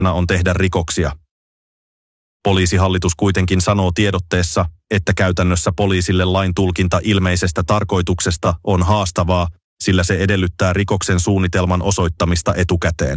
on tehdä rikoksia. Poliisihallitus kuitenkin sanoo tiedotteessa, että käytännössä poliisille lain tulkinta ilmeisestä tarkoituksesta on haastavaa, sillä se edellyttää rikoksen suunnitelman osoittamista etukäteen.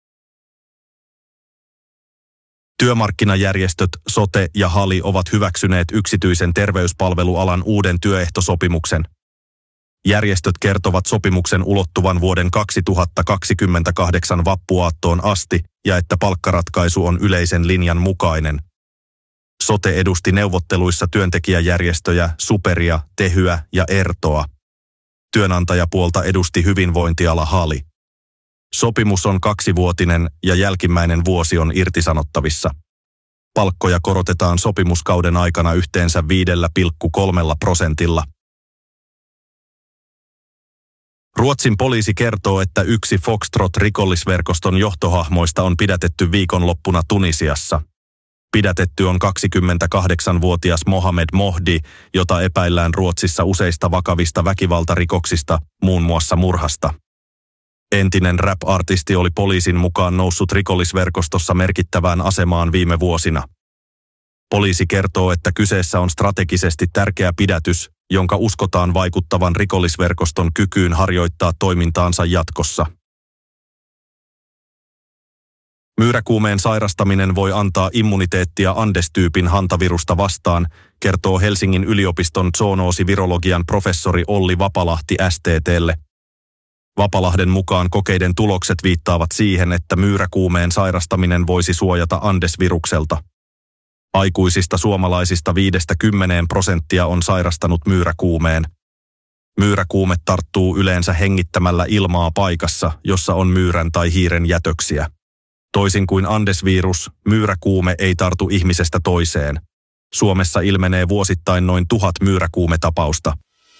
Työmarkkinajärjestöt SOTE ja HALI ovat hyväksyneet yksityisen terveyspalvelualan uuden työehtosopimuksen. Järjestöt kertovat sopimuksen ulottuvan vuoden 2028 vappuaattoon asti ja että palkkaratkaisu on yleisen linjan mukainen. SOTE edusti neuvotteluissa työntekijäjärjestöjä SuPeria, Tehyä ja ERTOa. Työnantajapuolta edusti hyvinvointiala HALI. Sopimus on 2-vuotinen ja jälkimmäinen vuosi on irtisanottavissa. Palkkoja korotetaan sopimuskauden aikana yhteensä 5,3%. Ruotsin poliisi kertoo, että yksi Foxtrot-rikollisverkoston johtohahmoista on pidätetty viikonloppuna Tunisiassa. Pidätetty on 28-vuotias Mohamed Mohdi, jota epäillään Ruotsissa useista vakavista väkivaltarikoksista, muun muassa murhasta. Entinen rap-artisti oli poliisin mukaan noussut rikollisverkostossa merkittävään asemaan viime vuosina. Poliisi kertoo, että kyseessä on strategisesti tärkeä pidätys, jonka uskotaan vaikuttavan rikollisverkoston kykyyn harjoittaa toimintaansa jatkossa. Myyräkuumeen sairastaminen voi antaa immuniteettia Andes-tyypin hantavirusta vastaan, kertoo Helsingin yliopiston zoonoosivirologian professori Olli Vapalahti STT:lle. Vapalahden mukaan kokeiden tulokset viittaavat siihen, että myyräkuumeen sairastaminen voisi suojata Andes-virukselta. Aikuisista suomalaisista 5–10% on sairastanut myyräkuumeen. Myyräkuume tarttuu yleensä hengittämällä ilmaa paikassa, jossa on myyrän tai hiiren jätöksiä. Toisin kuin Andes-virus, myyräkuume ei tartu ihmisestä toiseen. Suomessa ilmenee vuosittain noin 1000 myyräkuumetapausta.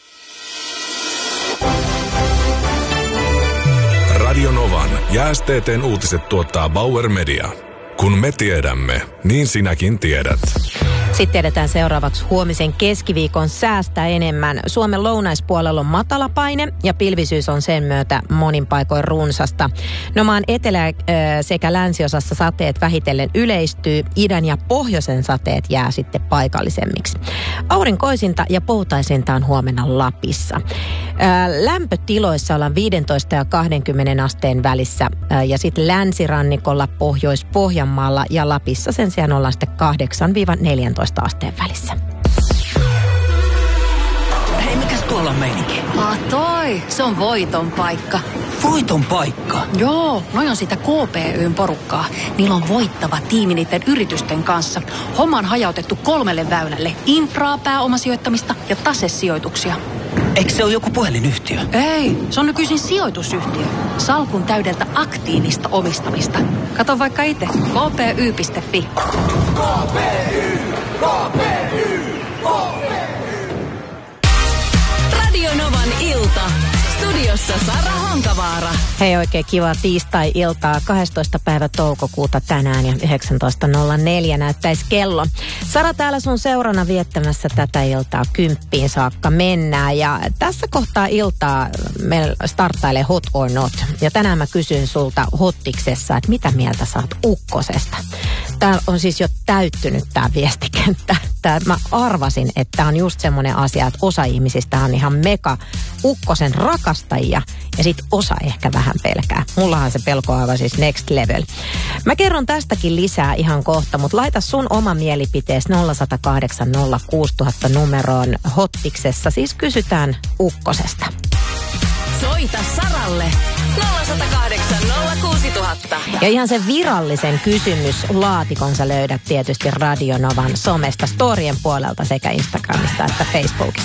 Radio Novan ja STT:n uutiset tuottaa Bauer Media. Kun me tiedämme, niin sinäkin tiedät. Sitten tiedetään seuraavaksi huomisen keskiviikon säästä enemmän. Suomen lounaispuolella on matala paine ja pilvisyys on sen myötä monin paikoin runsasta. Maan etelä- sekä länsiosassa sateet vähitellen yleistyy, idän ja pohjoisen sateet jää sitten paikallisemmiksi. Aurinkoisinta ja poutaisinta on huomenna Lapissa. Lämpötiloissa ollaan 15 ja 20 asteen välissä ja sitten länsirannikolla, Pohjois-Pohjanmaalla ja Lapissa sen sijaan ollaan sitten 8–14 asteen välissä. Hei, mikäs tuolla on meininki? Toi, se on voiton paikka. Voiton paikka? Joo, noi on sitä KPY:n porukkaa. Niillä on voittava tiimi niiden yritysten kanssa. Homma on hajautettu 3 väylälle. Infraa, pääomasijoittamista ja tasesijoituksia. Eikö se ole joku puhelinyhtiö? Ei, se on nykyisin sijoitusyhtiö. Salkun täydeltä aktiivista omistamista. Kato vaikka itse. kpy.fi. Radio Novan ilta. Studiossa Sara Honkavaara. Hei, oikein kiva tiistai-iltaa, 12. päivä toukokuuta tänään ja 19.04 näyttäisi kello. Sara täällä sun seurana viettämässä tätä iltaa 10 saakka mennään. Ja tässä kohtaa iltaa me starttailee Hot or Not. Ja tänään mä kysyn sulta Hottiksessa, että mitä mieltä sä oot ukkosesta. Tää on siis jo täyttynyt tää viestikenttä. Mä arvasin, että tää on just semmoinen asia, että osa ihmisistä on ihan mega ukkosen rakastajia ja sit osa ehkä vähän pelkää. Mullahan se pelko on aivan siis next level. Mä kerron tästäkin lisää ihan kohta, mutta laita sun oma mielipitees 0108 06000 numeroon Hottiksessa. Siis kysytään ukkosesta. Soita Saralle 0108 06000. Ja ihan sen virallisen kysymyslaatikon sä löydät tietysti Radio Novan somesta, storien puolelta sekä Instagramista että Facebookista.